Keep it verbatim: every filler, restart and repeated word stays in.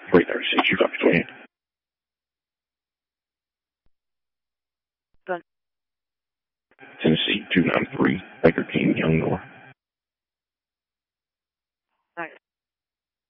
three thirty-six, you copy twenty-eight. Done. Tennessee two nine three, Baker King, Young North.